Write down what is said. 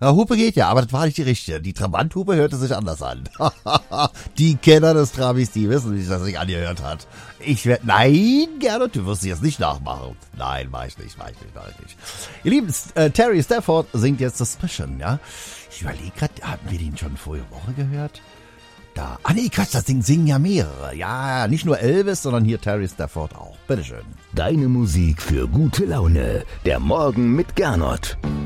Na, Hupe geht ja, aber das war nicht die richtige. Die Trabanthupe hörte sich anders an. Die Kenner des Trabis, die wissen, wie sich das sich angehört hat. Nein, Gernot, du wirst sie jetzt nicht nachmachen. Nein, mach ich nicht. Ihr Lieben, Terry Stafford singt jetzt Suspicion, ja. Ich überlege gerade, hatten wir den schon vorige Woche gehört? Da. Nee, Quatsch, das singen ja mehrere. Ja, nicht nur Elvis, sondern hier Terry Stafford auch. Bitteschön. Deine Musik für gute Laune. Der Morgen mit Gernot.